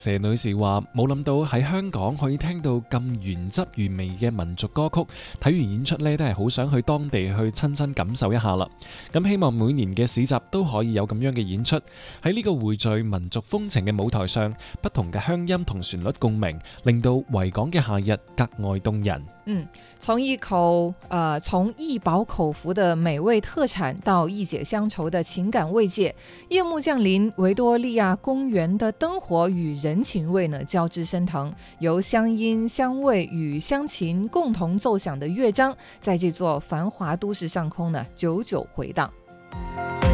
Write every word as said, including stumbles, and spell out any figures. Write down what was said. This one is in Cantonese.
謝女士話冇諗到喺香港可以聽到咁原汁原味嘅民族歌曲，睇完演出呢都係好想去當地去親身感受一下啦。咁希望每年嘅市集都可以有咁樣嘅演出，喺呢個匯聚民族風情嘅舞台上，不同嘅鄉音同旋律共鳴，令到維港嘅夏日格外動人。 嗯，從一口呃，從一飽口福的美味特產到一解鄉愁的情感慰藉，夜幕降臨，維多利亞公園的燈火與人情味呢交織升騰，由鄉音、鄉味與鄉情共同奏響的樂章，在這座繁華都市上空呢久久回盪。